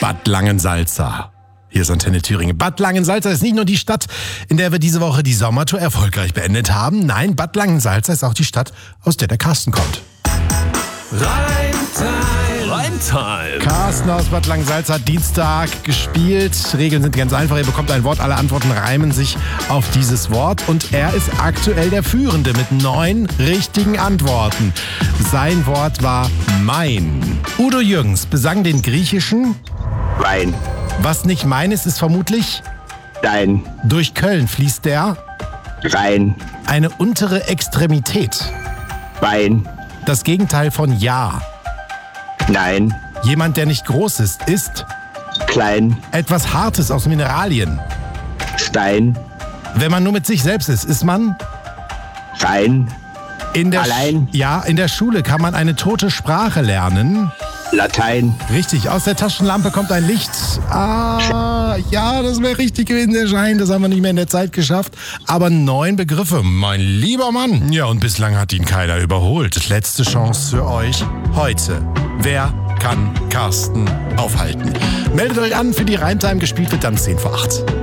Bad Langensalza. Hier ist Antenne Thüringen. Bad Langensalza ist nicht nur die Stadt, in der wir diese Woche die Sommertour erfolgreich beendet haben. Nein, Bad Langensalza ist auch die Stadt, aus der der Carsten kommt. Reimtime. Carsten aus Bad Langensalza hat Dienstag gespielt. Regeln sind ganz einfach. Ihr bekommt ein Wort, alle Antworten reimen sich auf dieses Wort. Und er ist aktuell der Führende mit 9 richtigen Antworten. Sein Wort war mein. Udo Jürgens besang den griechischen Wein. Was nicht mein ist vermutlich Dein. durch Köln fließt der Rhein. eine untere Extremität. Bein. Das Gegenteil von ja. Nein. Jemand, der nicht groß ist Klein. etwas Hartes aus Mineralien. Stein. Wenn man nur mit sich selbst ist man Rein. in der Allein. in der Schule kann man eine tote Sprache lernen. Latein. Richtig, aus der Taschenlampe kommt ein Licht. Ja, das wäre richtig gewesen, der Schein. Das haben wir nicht mehr in der Zeit geschafft. Aber 9 Begriffe, mein lieber Mann. Ja, und bislang hat ihn keiner überholt. Letzte Chance für euch heute. Wer kann Carsten aufhalten? Meldet euch an für die Reimtime, gespielt wird dann 10 vor 8.